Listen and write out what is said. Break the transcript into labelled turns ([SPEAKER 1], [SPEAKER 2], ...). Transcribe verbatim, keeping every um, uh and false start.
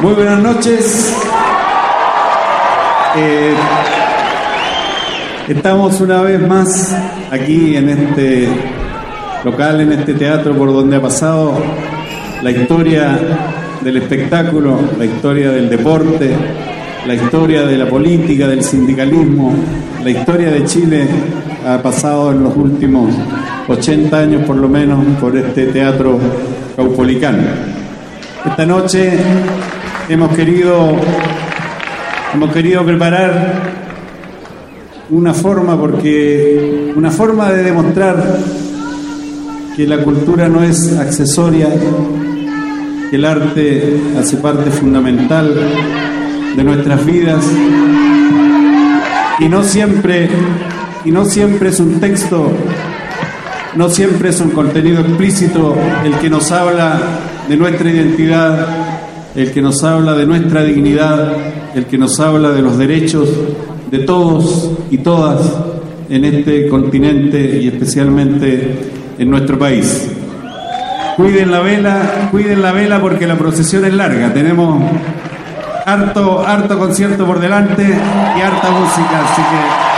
[SPEAKER 1] Muy buenas noches. Eh, estamos una vez más aquí en este local, en este teatro por donde ha pasado la historia del espectáculo, la historia del deporte, la historia de la política, del sindicalismo, la historia de Chile ha pasado en los últimos ochenta años por lo menos por este teatro caupolicano. Esta noche hemos querido hemos querido preparar una forma porque una forma de demostrar que la cultura no es accesoria, que el arte hace parte fundamental de nuestras vidas y no siempre y no siempre es un texto, no siempre es un contenido explícito el que nos habla de nuestra identidad, el que nos habla de nuestra dignidad, el que nos habla de los derechos de todos y todas en este continente y especialmente en nuestro país. Cuiden la vela, cuiden la vela porque la procesión es larga. Tenemos harto, harto concierto por delante y harta música, así que